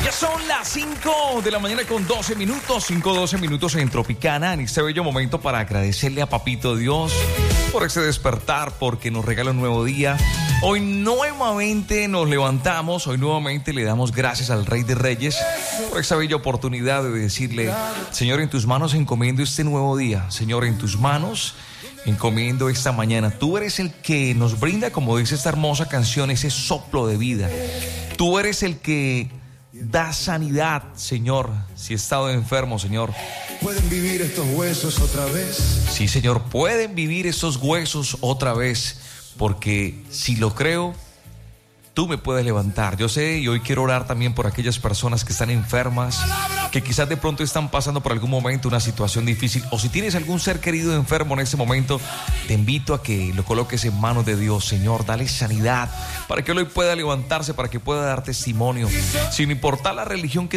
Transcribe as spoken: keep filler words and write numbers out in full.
Son las cinco de la mañana con doce minutos, cinco doce minutos en Tropicana, en este bello momento para agradecerle a Papito Dios por ese despertar, porque nos regala un nuevo día. Hoy nuevamente nos levantamos, hoy nuevamente le damos gracias al Rey de Reyes por esa bella oportunidad de decirle: Señor, en tus manos encomiendo este nuevo día. Señor, en tus manos encomiendo esta mañana. Tú eres el que nos brinda, como dice esta hermosa canción, ese soplo de vida. Tú eres el que da sanidad, Señor. Si he estado enfermo, Señor, ¿pueden vivir estos huesos otra vez? Sí, Señor, pueden vivir estos huesos otra vez, porque si lo creo, tú me puedes levantar. Yo sé, y hoy quiero orar también por aquellas personas que están enfermas, que quizás de pronto están pasando por algún momento una situación difícil, o si tienes algún ser querido enfermo en este momento, te invito a que lo coloques en manos de Dios. Señor, dale sanidad para que hoy pueda levantarse, para que pueda dar testimonio, sin importar la religión que